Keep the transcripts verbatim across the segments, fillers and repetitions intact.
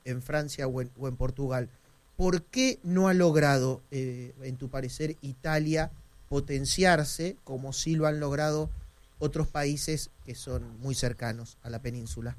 en Francia o en, o en Portugal. ¿Por qué no ha logrado, eh, en tu parecer, Italia potenciarse como sí lo han logrado otros países que son muy cercanos a la península?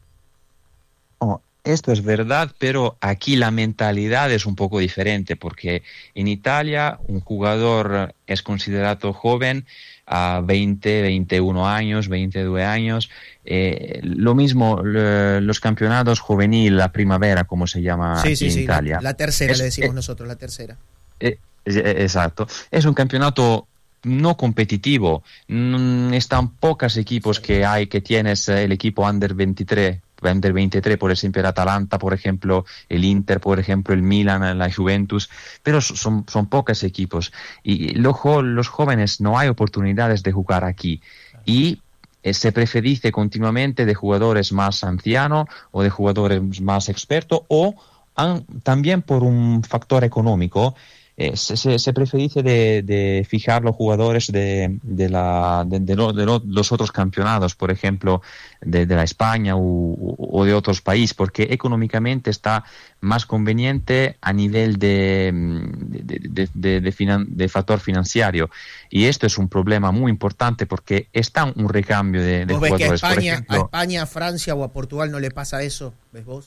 Oh, esto es verdad, pero aquí la mentalidad es un poco diferente, porque en Italia un jugador es considerado joven a veinte, veintiuno años, veintidós años. Eh, lo mismo le, los campeonatos juvenil, la primavera, como se llama sí, aquí sí, en sí, Italia. La, la tercera, es, le decimos eh, nosotros, la tercera. Eh, exacto. Es un campeonato no competitivo. Mm, están pocos equipos sí. que hay, que tienes el equipo under veintitrés, under veintitrés, por ejemplo, el Atalanta, por ejemplo, el Inter, por ejemplo, el Milan, la Juventus, pero son, son pocos equipos. Y los, los jóvenes no hay oportunidades de jugar aquí. Y eh, se predice continuamente de jugadores más ancianos o de jugadores más expertos, o han, también por un factor económico. Eh, se, se, se preferice de, de fijar los jugadores de, de, la, de, de, lo, de lo, los otros campeonatos, por ejemplo, de, de la España o, o de otros países, porque económicamente está más conveniente a nivel de, de, de, de, de, finan, de factor financiero. Y esto es un problema muy importante porque está un recambio de, de ¿Vos ves jugadores. que a España, por ejemplo, a España, a Francia o a Portugal no le pasa eso? ¿Ves vos?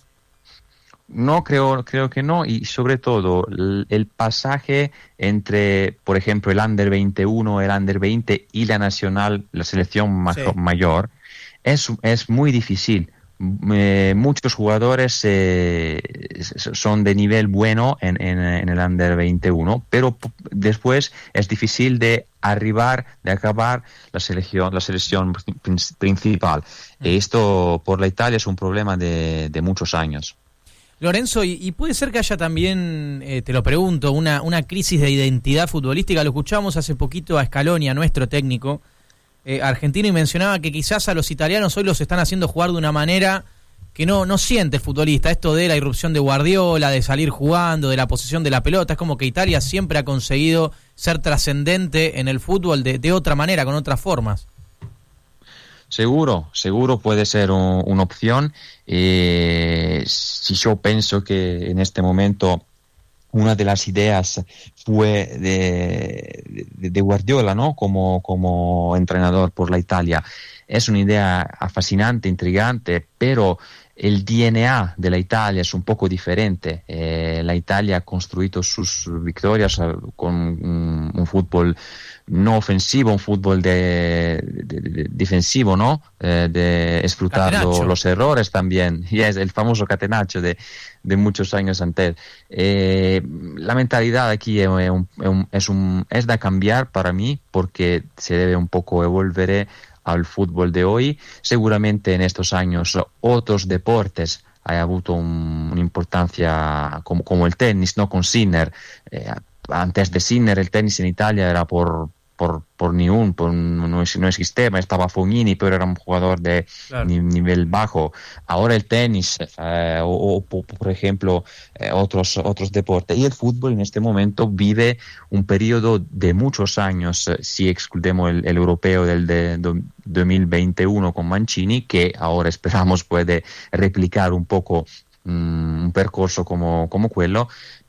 No, creo, creo que no, y sobre todo el, el pasaje entre, por ejemplo, el under veintiuno, el under veinte y la nacional, la selección ma- sí. mayor, es, es muy difícil. Eh, muchos jugadores eh, son de nivel bueno en, en, en el under veintiuno, pero p- después es difícil de arribar, de acabar la selección, la selección prin- principal. Mm. Y esto por la Italia es un problema de, de muchos años. Lorenzo, y, y puede ser que haya también, eh, te lo pregunto, una, una crisis de identidad futbolística. Lo escuchamos hace poquito a Scaloni, a nuestro técnico eh, argentino, y mencionaba que quizás a los italianos hoy los están haciendo jugar de una manera que no, no siente el futbolista. Esto de la irrupción de Guardiola, de salir jugando, de la posesión de la pelota, es como que Italia siempre ha conseguido ser trascendente en el fútbol de, de otra manera, con otras formas. Seguro, seguro puede ser un, una opción. Eh, si yo pienso que en este momento una de las ideas fue de, de, de Guardiola, ¿no? Como, como entrenador por la Italia. Es una idea fascinante, intrigante, pero el D N A de la Italia es un poco diferente. Eh, la Italia ha construido sus victorias con un, un fútbol no ofensivo, un fútbol de, de, de defensivo, ¿no? Eh, de explotar lo, los errores también. Y es el famoso catenaccio de, de muchos años antes. Eh, la mentalidad aquí es, un, es, un, es de cambiar para mí, porque se debe un poco evolver al fútbol de hoy. Seguramente en estos años otros deportes han avuto un, una importancia como, como el tenis, ¿no? Con Sinner. Eh, antes de Sinner el tenis en Italia era por por por ni un, por no, no existía, estaba Fognini, pero era un jugador de claro. ni, nivel bajo. Ahora el tenis eh, o, o por ejemplo eh, otros otros deportes, y el fútbol en este momento vive un periodo de muchos años, eh, si excludemos el, el europeo del de, de dos mil veintiuno con Mancini, que ahora esperamos puede replicar un poco un percorso como, como quello,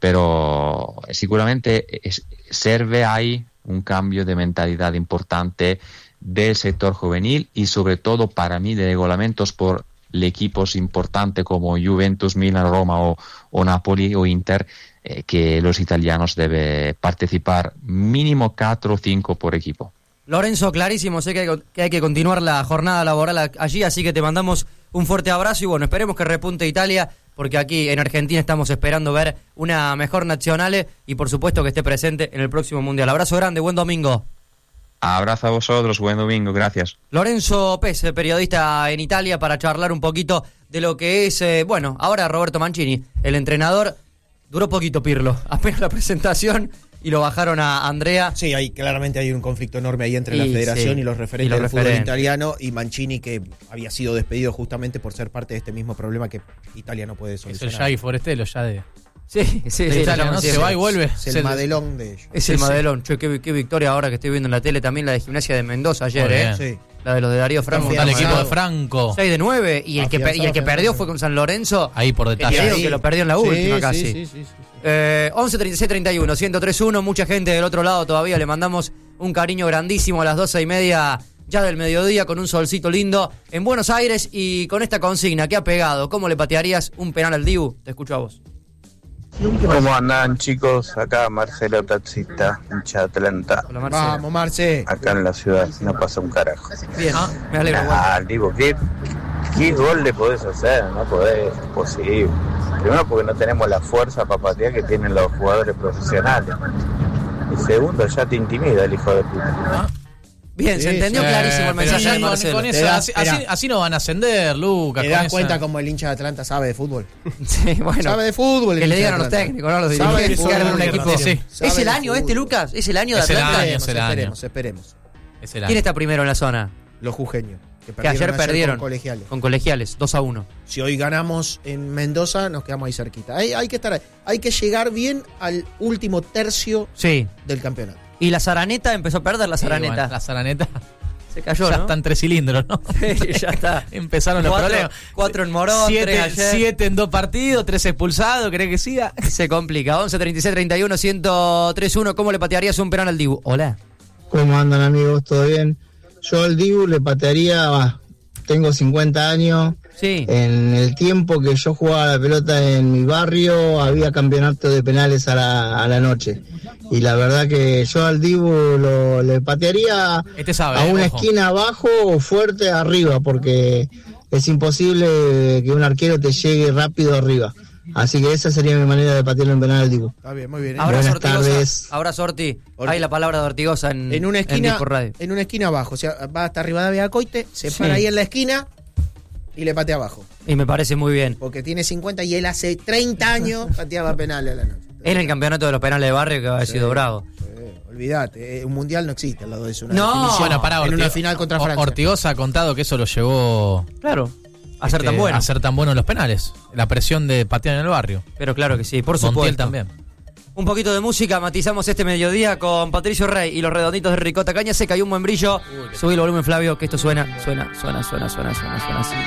pero sicuramente es, serve ahí un cambio de mentalidad importante del sector juvenil y sobre todo para mí de reglamentos por equipos importantes como Juventus, Milan, Roma o, o Napoli o Inter, eh, que los italianos deben participar mínimo cuatro o cinco por equipo. Lorenzo, clarísimo, sé que hay, que hay que continuar la jornada laboral allí, así que te mandamos un fuerte abrazo y bueno, esperemos que repunte Italia, porque aquí en Argentina estamos esperando ver una mejor nacional y por supuesto que esté presente en el próximo Mundial. Abrazo grande, buen domingo. Abrazo a vosotros, buen domingo, gracias. Lorenzo Pes, periodista en Italia, para charlar un poquito de lo que es, eh, bueno, ahora Roberto Mancini, el entrenador. Duró poquito Pirlo, apenas la presentación y lo bajaron a Andrea. Sí, hay, claramente hay un conflicto enorme ahí entre y, la federación sí, y los referentes y los del referentes. fútbol italiano, y Mancini, que había sido despedido justamente por ser parte de este mismo problema que Italia no puede solucionar. Eso ya y Forestelo ya de... Sí, sí, De sí. Italia, lo ¿no? llaman Se siempre. va y vuelve. Es el Se- Madelón de ellos. Es Sí, el sí. Madelón. Che, qué, qué victoria ahora que estoy viendo en la tele. También la de Gimnasia de Mendoza ayer, Muy ¿eh? bien. Sí. La de los de Darío Franco. Está el equipo de Afianzado. Franco. seis de nueve. Y el que, pe- y el que Afianzado, perdió afianzado. fue con San Lorenzo. Ahí por Que detalle. te digo que lo perdió en la última Sí, casi. sí, sí, sí, sí. Eh, once treinta y seis treinta y uno, ciento tres punto uno. Mucha gente del otro lado todavía. Le mandamos un cariño grandísimo a las doce y media ya del mediodía con un solcito lindo en Buenos Aires y con esta consigna que ha pegado. ¿Cómo le patearías un penal al Dibu? Te escucho a vos. ¿Cómo andan, chicos? Acá Marcelo, taxista, hincha de Atlanta. Hola, Marcelo. Vamos, Marce. Acá en la ciudad no pasa un carajo. Bien, me alegro. Ah, digo, ¿qué, ¿qué gol le podés hacer? No podés, es posible. Primero porque no tenemos la fuerza para patear que tienen los jugadores profesionales. Y segundo, ya te intimida el hijo de puta. Bien, se Sí, entendió sí. clarísimo el Eh, pero mensaje ya de con, Marcelo. con Te eso, da- así, así, mirá. así no van a ascender, Lucas. Te con das esa- cuenta como el hincha de Atlanta sabe de fútbol. Sí, bueno. Sabe de fútbol. el Que le hincha digan a de los Atlanta. técnicos, no a los Sabe de dirigentes. fútbol, Que hagan un de equipo. verdad, sí. Sabe ¿Es el de año fútbol. este, Lucas? ¿Es el año de Es el Atlanta? año, Esperemos, es el año. esperemos, esperemos. Es el año. ¿Quién está primero en la zona? Los jujeños. Que, Que ayer perdieron perdieron. Con colegiales. Con colegiales, dos a uno. Si hoy ganamos en Mendoza, nos quedamos ahí cerquita. Hay, hay que estar ahí. Hay que llegar bien al último tercio Sí. del campeonato. Y la Zaraneta empezó a perder la Sí, Zaraneta. bueno, la Zaraneta. Se cayó, Ya ¿no? están tres cilindros, ¿no? Sí, ya está. Empezaron los Cuatro- problemas. cuatro en Morón, siete, tres ayer. siete en dos partidos, tres expulsados, ¿querés que siga? Se complica. once treinta y seis treinta y uno, ciento tres punto uno. ¿Cómo le patearías un penal al Dibu? Hola. ¿Cómo andan, amigos? ¿Todo bien? Yo al Dibu le patearía, bah, tengo cincuenta años. Sí. En el tiempo que yo jugaba la pelota en mi barrio, había campeonato de penales a la, a la noche. Y la verdad que yo al Dibu lo, le patearía Este sabe, a eh, una ojo. esquina abajo o fuerte arriba, porque es imposible que un arquero te llegue rápido arriba. Así que esa sería mi manera de patearle un penal al Dibu. Está bien, muy bien. ¿eh? Abrazo, Buenas Ortigosa. tardes. Abrazo, Orti. Orti. Hay la palabra de Ortigosa en, En una esquina, Disco Radio. en una esquina abajo. O sea, va hasta arriba de Viacoite, se Sí. para ahí en la esquina y le patea abajo. Y me parece muy bien. Porque tiene cincuenta y él hace treinta años pateaba penales a la noche. En el campeonato de los penales de barrio que ha Sí. sido bravo. Eh, olvídate, eh, un mundial no existe al lado de eso. Una No. definición Bueno, pará, en una Ortigo- final contra O- Francia. Ortigosa ha contado que eso lo llevó Claro. A ser este, tan bueno. a ser tan bueno en los penales. La presión de patear en el barrio. Pero claro que sí, por supuesto. Montiel también. Un poquito de música, matizamos este mediodía con Patricio Rey y los redonditos de Ricota Caña Seca y un buen brillo. Subí el volumen, Flavio, que esto suena, suena, suena, suena, suena, suena, suena así.